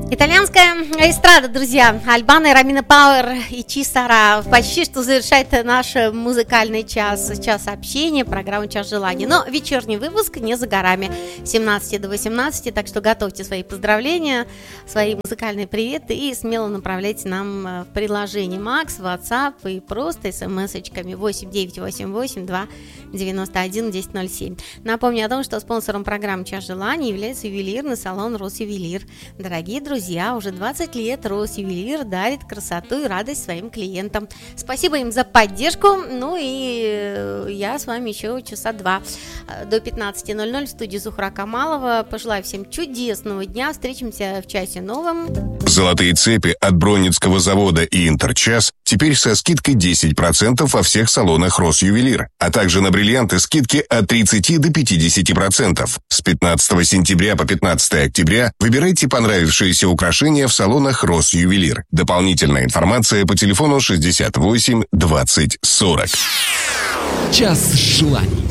Итальянская эстрада, друзья. Альбана, Ромина Пауэр и Чисара почти что завершает наш музыкальный час общения, программу «Час желаний». Но вечерний выпуск не за горами, с 17 до 18, так что готовьте свои поздравления, свои музыкальные приветы и смело направляйте нам в приложение Макс, WhatsApp и просто смс-очками 8988-291-1007. Напомню о том, что спонсором программы «Час желаний» является ювелирный салон «Росювелир». Дорогие друзья, уже 20 лет Росювелир дарит красоту и радость своим клиентам. Спасибо им за поддержку. Ну и я с вами еще часа два до 15:00 в студии Зухра Камалова. Пожелаю всем чудесного дня. Встретимся в часе новом. Золотые цепи от Бронницкого завода и Интерчас теперь со скидкой 10% во всех салонах Росювелир, а также на бриллианты скидки от 30 до 50%. С 15 сентября по 15 октября выбирайте понравившиеся украшения в салонах Росювелир. Дополнительная информация по телефону 68 20 40. Час желаний.